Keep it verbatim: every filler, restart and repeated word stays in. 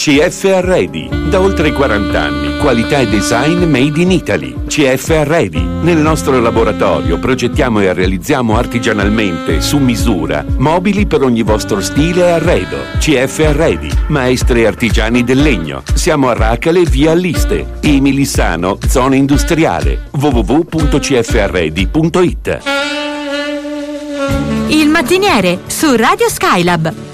C F Arredi. Da oltre quaranta anni, qualità e design made in Italy. C F Arredi. Nel nostro laboratorio progettiamo e realizziamo artigianalmente, su misura, mobili per ogni vostro stile e arredo. C F Arredi. Maestri e artigiani del legno. Siamo a Racale, via Alliste. Emilissano, zona industriale. w w w punto c f arredi punto it. Il mattiniere su Radio Skylab.